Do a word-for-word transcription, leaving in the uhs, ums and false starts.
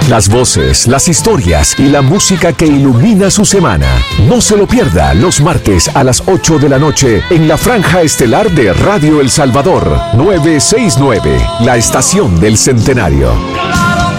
Las voces, las historias y la música que ilumina su semana. No se lo pierda los martes a las ocho de la noche en la franja estelar de Radio El Salvador, novecientos sesenta y nueve, la estación del centenario.